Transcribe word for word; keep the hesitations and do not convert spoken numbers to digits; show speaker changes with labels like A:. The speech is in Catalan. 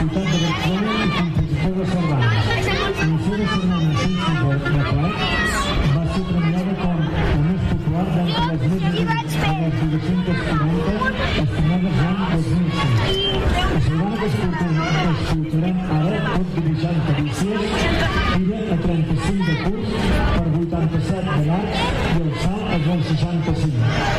A: ciutat de Barcelona i compositor de sardanes. La seva sardana sense de plat va ser premiada com la més popular d'entre les més de les dues-centes quaranta estimades l'any dos mil cinc. La sardana que escoltarem ara, tot dibuixant carícies, tira a trenta-cinc de curt per vuitanta-set de llarg i el salt és el seixanta-cinc.